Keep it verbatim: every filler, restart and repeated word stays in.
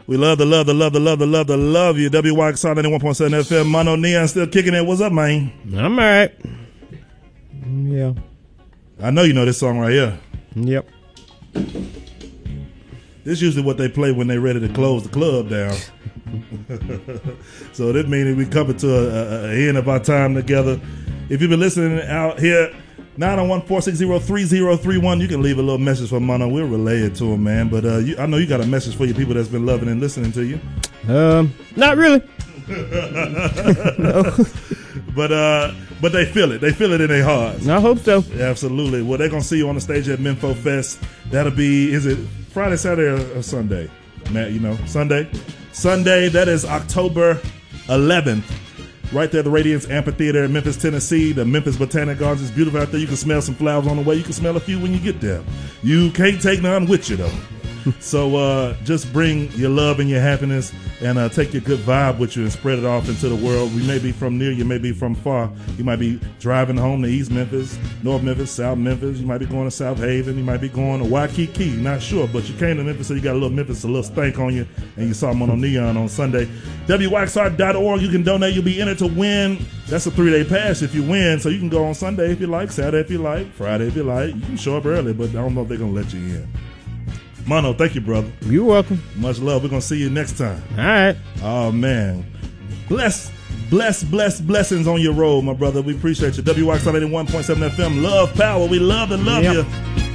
We love the love, the love, the love, the love, the love you. W Y X R ninety-one point seven F M. Mono Neon still kicking it. What's up, man? I'm all right. Yeah. I know you know this song right here. Yep. This is usually what they play when they're ready to close the club down. So that means we coming to a, a, a end of our time together. If you've been listening out here, nine oh one, four six zero, three zero three one, you can leave a little message for Mono. We'll relay it to him, man. But uh, you, I know you got a message for your people that's been loving and listening to you. Um, not really. No. But uh, but they feel it. They feel it in their hearts. I hope so. Absolutely. Well, they're gonna see you on the stage at Minfo Fest. That'll be, is it Friday, Saturday, or, or Sunday? Matt, you know, Sunday. Sunday. That is October eleventh. Right there at the Radiance Amphitheater in Memphis, Tennessee. The Memphis Botanic Gardens is beautiful out there. You can smell some flowers on the way. You can smell a few when you get there. You can't take none with you, though. So uh, just bring your love and your happiness and uh, take your good vibe with you and spread it off into the world. We may be from near, you may be from far. You might be driving home to East Memphis, North Memphis, South Memphis. You might be going to South Haven. You might be going to Waikiki. Not sure, but you came to Memphis, so you got a little Memphis, a little stank on you, and you saw Mono Neon on Sunday. W Y X R dot org. You can donate. You'll be entered to win. That's a three-day pass if you win, so you can go on Sunday if you like, Saturday if you like, Friday if you like. You can show up early, but I don't know if they're going to let you in. Mono, thank you, brother. You're welcome. Much love. We're going to see you next time. All right. Oh, man. Bless, bless, bless, blessings on your road, my brother. We appreciate you. W Y X R ninety-one point seven F M. Love, power. We love and love yep. you.